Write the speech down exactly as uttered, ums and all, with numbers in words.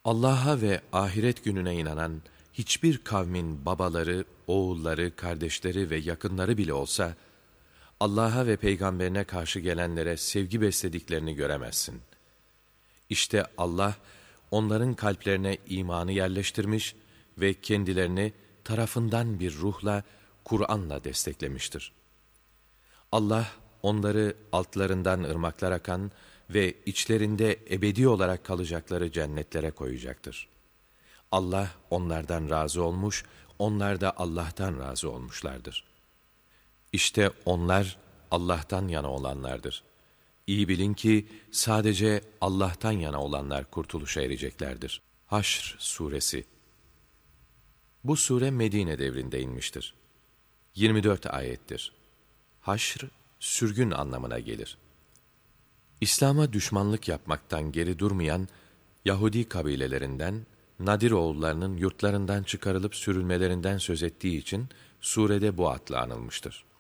Allah'a ve ahiret gününe inanan hiçbir kavmin babaları, oğulları, kardeşleri ve yakınları bile olsa, Allah'a ve peygamberine karşı gelenlere sevgi beslediklerini göremezsin. İşte Allah, onların kalplerine imanı yerleştirmiş ve kendilerini tarafından bir ruhla, Kur'an'la desteklemiştir. Allah, onları altlarından ırmaklar akan ve içlerinde ebedi olarak kalacakları cennetlere koyacaktır. Allah onlardan razı olmuş, onlar da Allah'tan razı olmuşlardır. İşte onlar Allah'tan yana olanlardır. İyi bilin ki sadece Allah'tan yana olanlar kurtuluşa ereceklerdir. Haşr Suresi. Bu sure Medine devrinde inmiştir. yirmi dört ayettir. Haşr, sürgün anlamına gelir. İslam'a düşmanlık yapmaktan geri durmayan Yahudi kabilelerinden Nadir oğullarının yurtlarından çıkarılıp sürülmelerinden söz ettiği için surede bu adla anılmıştır.